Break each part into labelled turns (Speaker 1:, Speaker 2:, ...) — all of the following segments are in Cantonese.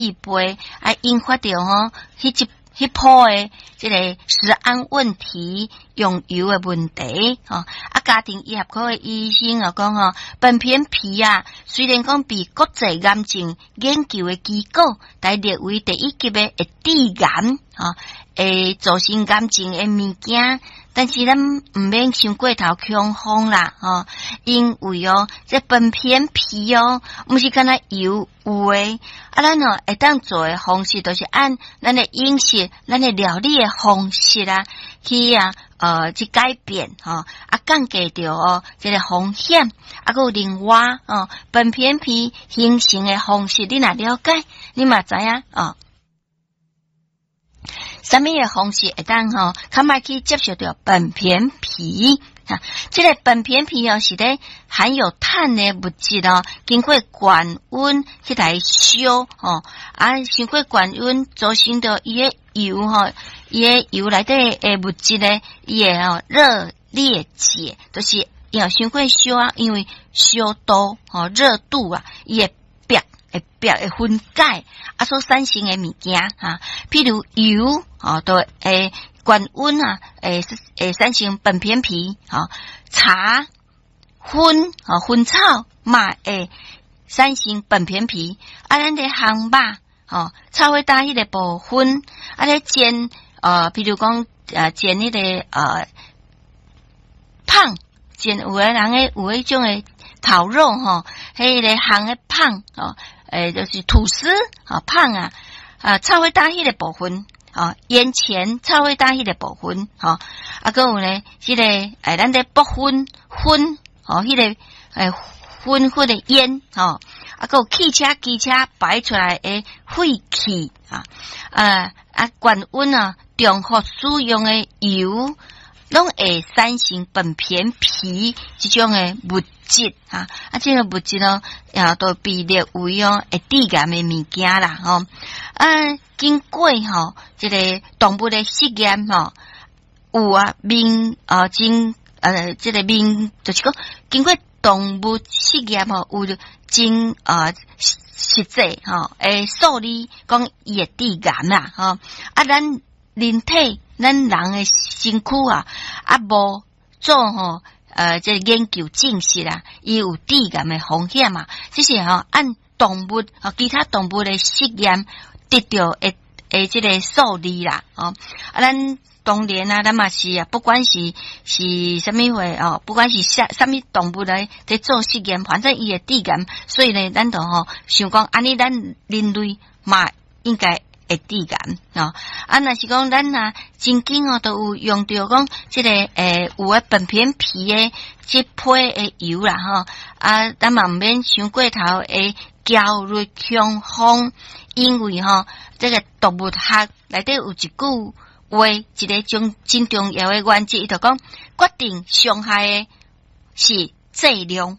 Speaker 1: 背引发到迄波诶，这个食安问题、用油诶问题家庭医学科诶医生讲本片皮虽然讲比国际癌症研究诶机构来列为第一级诶致癌会造成癌症诶物件，但是咱唔免伤过头恐慌啦因为这本片皮毋是干那油有诶咱会当做诶方式，就是按咱诶饮食、咱诶料理诶方式去改变降低着这个风险还有另外本片皮形成诶方式，你若了解，你嘛知影什么嘅方式会当较慢去接受到本片皮这个本片皮是咧含有碳的物质经过高温去来烧经过高温造成到伊嘅油伊嘅油内底诶物质咧伊会热裂解，就是伤过烧因为烧度热度伊会会分解所产生诶物件譬如油都会高温会产生本片皮茶薰草嘛会产生本片皮咱的烘肉炒伙打迄个部分咧煎譬如讲煎迄个胖煎有诶人有迄种诶烤肉迄个烘诶胖就是吐司胖炒伙打迄个部分烟前炒伙打迄个部分还有呢迄个咱的薄粉迄个粉的烟还有汽车机车排出来的废气高温中火使用的油拢会产生本片皮这种的物质这个物质都被列为会致癌的物件啦经过这个动物的实验有这个就是讲经过动物实验有真实际会数理讲伊会致癌啦咱人体咱人的身躯无做这个研究证实伊有致癌的风险这是按动物其他动物的实验得到这个数理啦咱当然咱嘛是不管是什么话不管是什么动物来在做实验，反正伊会致癌，所以呢咱就想讲安尼咱人类嘛应该会致癌若是讲咱真经都有用到讲这个有诶本片皮诶这批诶油啦咱嘛毋免想过头诶焦虑恐慌，因为这个动物学内底有一句话，一个真重要诶原则，伊就讲决定伤害诶是质量，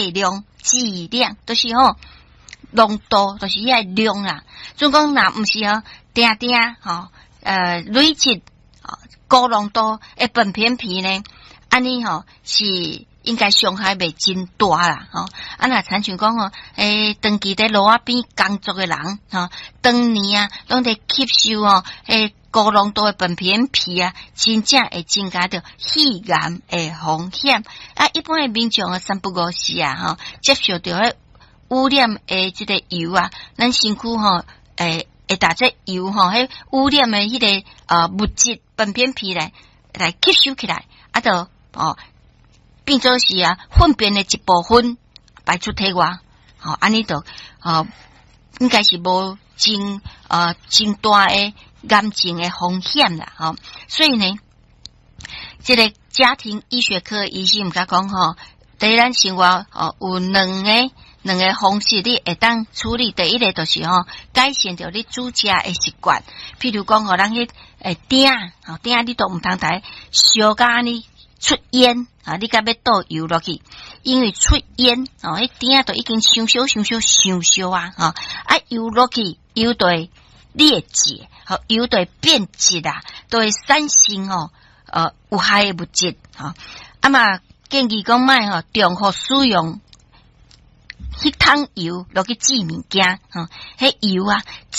Speaker 1: 就是浓度就是遐量啦。总讲若毋是定累积高浓度诶本片皮呢，安尼是应该伤害袂真大啦若亲像讲长期在路仔边工作诶人当年拢在吸收高浓度诶本片皮真正会增加着肺癌诶风险一般诶民众三不五时接受着迄污染诶即个油咱身躯会打这油迄污染诶迄个物质本片皮来吸收起来就变做是粪便的一部分排出体外安尼就应该是无真大的癌症的风险啦所以呢这个家庭医学科医生毋甲讲在咱生活有两个方式你会当处理。第一个就是改善掉你煮食的习惯，譬如讲咱去鼎你都毋通台烧甲你出烟你甲要倒油落去，因为出烟迄鼎都已经烧烧油落去油就会裂解油就会变质就会产生有害的物质嘛建议讲卖重复使用迄桶油落去煮物件，迄油啊。